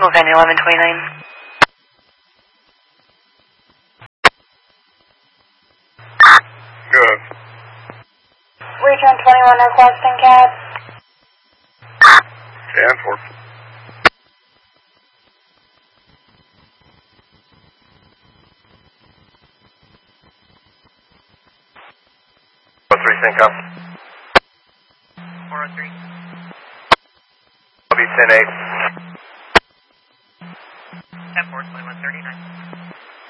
Venue 1129. Good. Region 21 requesting cab. 10-4. What's 3 sync up? 403. I'll be 10-8. 10-4, 2139.